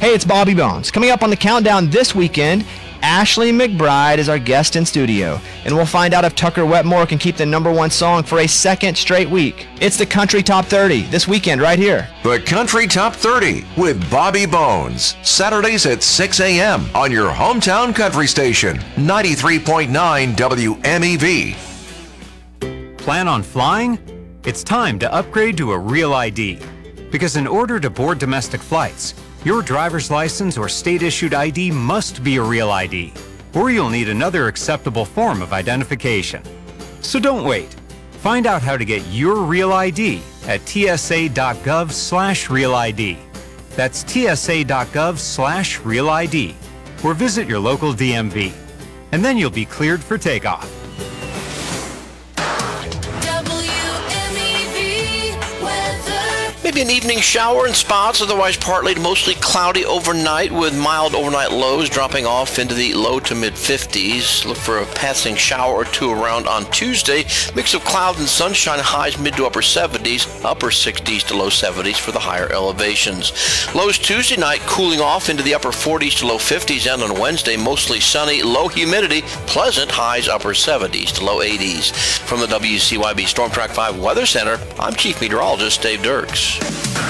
Hey, it's Bobby Bones. Coming up on the countdown this weekend, Ashley McBryde is our guest in studio, and we'll find out if Tucker Wetmore can keep the #1 song for a second straight week. It's the Country Top 30 this weekend right here. The Country Top 30 with Bobby Bones, Saturdays at 6 a.m. on your hometown country station, 93.9 WMEV. Plan on flying? It's time to upgrade to a Real ID. Because in order to board domestic flights, your driver's license or state-issued ID must be a Real ID, or you'll need another acceptable form of identification. So don't wait. Find out how to get your Real ID at tsa.gov/Real ID. That's tsa.gov/Real ID, or visit your local DMV. And then you'll be cleared for takeoff. Maybe an evening shower in spots, otherwise partly to mostly cloudy overnight with mild overnight lows dropping off into the low to mid-50s. Look for a passing shower or two around on Tuesday. Mix of clouds and sunshine, highs mid to upper 70s, upper 60s to low 70s for the higher elevations. Lows Tuesday night cooling off into the upper 40s to low 50s, and on Wednesday mostly sunny, low humidity, pleasant highs upper 70s to low 80s. From the WCYB Storm Track 5 Weather Center, I'm Chief Meteorologist Dave Dirks.